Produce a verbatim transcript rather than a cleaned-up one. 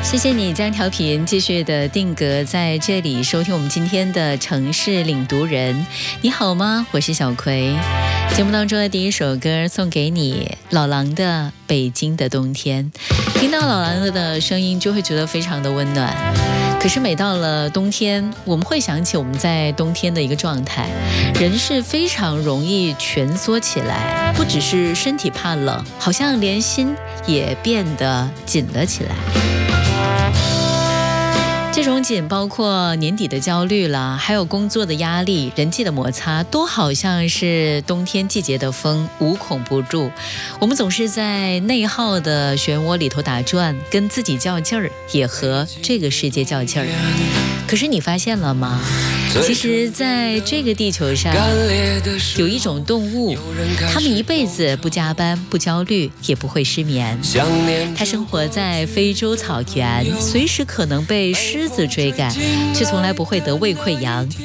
谢谢你将调频继续的定格在这里，收听我们今天的城市领读人。你好吗？我是小葵。节目当中的第一首歌送给你，老狼的《北京的冬天》。听到老狼的声音就会觉得非常的温暖。可是每到了冬天，我们会想起我们在冬天的一个状态，人是非常容易蜷缩起来，不只是身体怕冷，好像连心也变得紧了起来。这种紧包括年底的焦虑啦，还有工作的压力、人际的摩擦，都好像是冬天季节的风，无孔不入。我们总是在内耗的漩涡里头打转，跟自己较劲儿，也和这个世界较劲儿。可是你发现了吗？其实在这个地球上有一种动物，它们一辈子不加班，不焦虑，也不会失眠。它生活在非洲草原，随时可能被狮子追赶，却从来不会得胃溃疡，